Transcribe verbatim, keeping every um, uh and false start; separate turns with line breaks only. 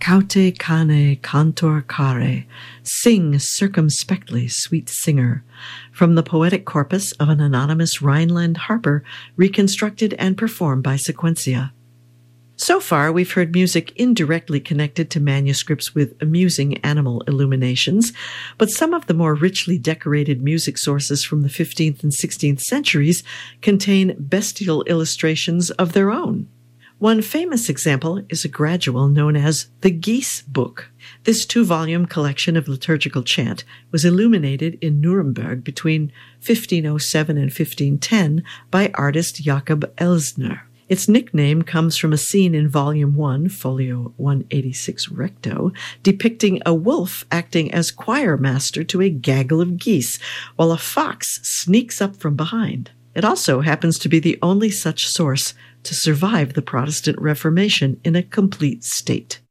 Caute cane cantor care, sing circumspectly, sweet singer, from the poetic corpus of an anonymous Rhineland harper reconstructed and performed by Sequentia. So far, we've heard music indirectly connected to manuscripts with amusing animal illuminations, but some of the more richly decorated music sources from the fifteenth and sixteenth centuries contain bestial illustrations of their own. One famous example is a gradual known as the Geese Book. This two-volume collection of liturgical chant was illuminated in Nuremberg between fifteen oh seven and fifteen ten by artist Jakob Elsner. Its nickname comes from a scene in Volume one, Folio one eighty-six recto, depicting a wolf acting as choir master to a gaggle of geese, while a fox sneaks up from behind. It also happens to be the only such source to survive the Protestant Reformation in a complete state.